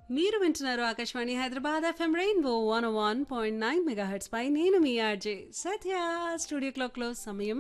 మీరు వింటున్నారు Akashvani Hyderabad FM rainbow 101.9 megahertz పై నేను మీ ఆర్జే సత్య. స్టూడియో క్లాక్లో సమయం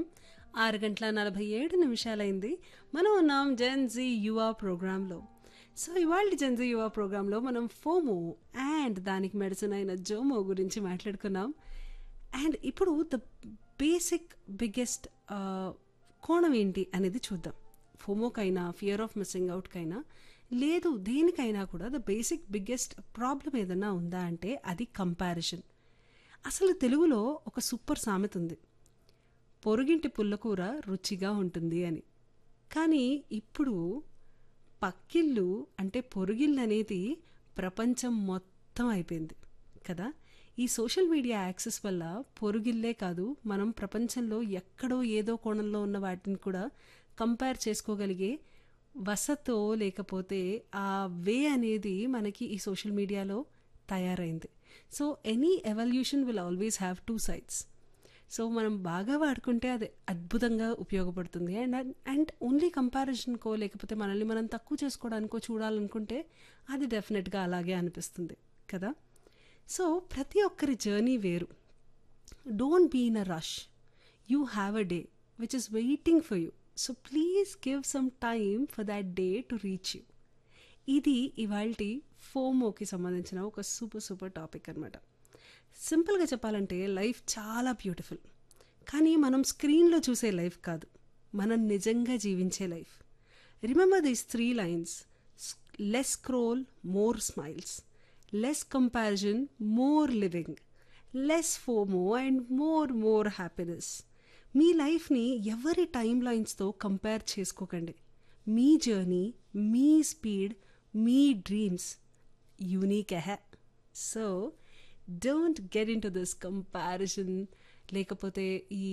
6:47 మనం ఉన్నాం జెన్జీ యువ ప్రోగ్రాంలో. సో ఇవాళ జెన్జీ యువ ప్రోగ్రాంలో మనం ఫోమో అండ్ దానికి మెడిసిన్ అయిన జోమో గురించి మాట్లాడుకున్నాం. అండ్ ఇప్పుడు ద బేసిక్ బిగ్గెస్ట్ కోణం ఏంటి అనేది చూద్దాం. ఫోమోకైనా ఫియర్ ఆఫ్ మిస్సింగ్ అవుట్కైనా లేదు దేనికైనా కూడా ద బేసిక్ బిగ్గెస్ట్ ప్రాబ్లం ఏదన్నా ఉందా అంటే అది కంపారిజన్. అసలు తెలుగులో ఒక సూపర్ సామెత ఉంది, పొరుగింటి పుల్లకూర రుచిగా ఉంటుంది అని. కానీ ఇప్పుడు పక్కిళ్ళు అంటే పొరుగిళ్ళు అనేది ప్రపంచం మొత్తం అయిపోయింది కదా. ఈ సోషల్ మీడియా యాక్సెస్ వల్ల పొరుగిల్లే కాదు, మనం ప్రపంచంలో ఎక్కడో ఏదో కోణంలో ఉన్న వాటిని కూడా కంపేర్ చేసుకోగలిగే వసతో లేకపోతే ఆ వే అనేది మనకి ఈ సోషల్ మీడియాలో తయారైంది. So any evolution will always have two sides. So మనం బాగా వాడుకుంటే అది అద్భుతంగా ఉపయోగపడుతుంది. అండ్ ఓన్లీ కంపారిజన్కో లేకపోతే మనల్ని మనం తక్కువ చేసుకోవడానికో చూడాలనుకుంటే అది డెఫినెట్గా అలాగే అనిపిస్తుంది కదా. సో ప్రతి ఒక్కరి జర్నీ వేరు. Don't be in a rush. You have a day which is waiting for you. So please give some time for that day to reach you. ఇది ఇవాల్టి ఫోమోకి సంబంధించిన ఒక సూపర్ టాపిక్ అనమాట. సింపుల్గా చెప్పాలంటే లైఫ్ చాలా బ్యూటిఫుల్, కానీ మనం స్క్రీన్లో చూసే లైఫ్ కాదు, మనం నిజంగా జీవించే life. Remember these 3 lines: less scroll, more smiles; less comparison, more living; less FOMO and more happiness. మీ లైఫ్ని ఎవరి టైమ్ లైన్స్తో కంపేర్ చేసుకోకండి. మీ journey, me speed, me dreams unique hey. So don't get in to this comparison. లేకపోతే ఈ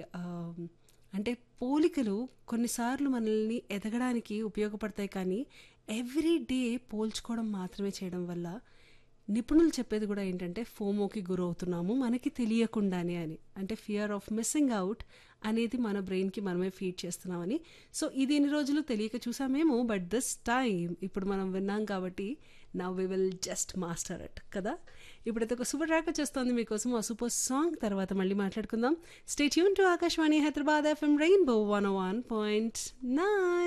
అంటే పోలికలు కొన్నిసార్లు మనల్ని ఎదగడానికి ఉపయోగపడతాయి, కానీ ఎవ్రీ డే పోల్చుకోవడం మాత్రమే చేయడం వల్ల నిపుణులు చెప్పేది కూడా ఏంటంటే ఫోమోకి గురవుతున్నాము మనకి తెలియకుండానే అని. అంటే ఫియర్ ఆఫ్ మిస్సింగ్ అవుట్ అనేది మన బ్రెయిన్కి మనమే ఫీడ్ చేస్తున్నామని. సో ఇది ఎన్ని రోజులు తెలియక చూసామేమో, బట్ దిస్ టైమ్ ఇప్పుడు మనం విన్నాం కాబట్టి now we will just master it కదా. ఇప్పుడైతే ఒక సూపర్ ట్రాక్ వచ్చేస్తుంది మీకోసం. ఆ సూపర్ సాంగ్ తర్వాత మళ్ళీ మాట్లాడుకుందాం. Stay tune to Akashvani Hyderabad FM rainbow 101.9.